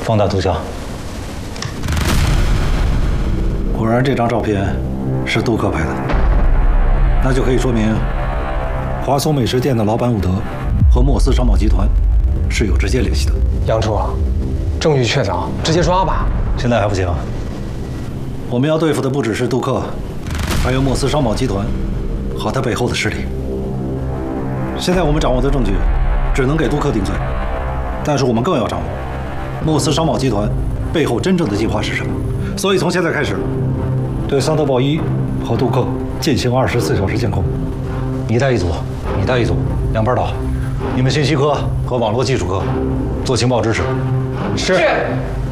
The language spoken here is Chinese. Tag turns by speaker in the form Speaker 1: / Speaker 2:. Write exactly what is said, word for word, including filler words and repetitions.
Speaker 1: 放大图像。
Speaker 2: 果然，这张照片是杜克拍的，那就可以说明华松美食店的老板伍德和莫斯商贸集团是有直接联系的。
Speaker 3: 杨处，证据确凿，直接抓吧。
Speaker 2: 现在还不行，我们要对付的不只是杜克，还有莫斯商贸集团和他背后的势力。现在我们掌握的证据只能给杜克定罪，但是我们更要掌握莫斯商贸集团背后真正的计划是什么。所以从现在开始，对桑德鲍伊和杜克进行二十四小时监控。你带一组，你带一组，两班倒。你们信息科和网络技术科做情报支持。
Speaker 3: 是。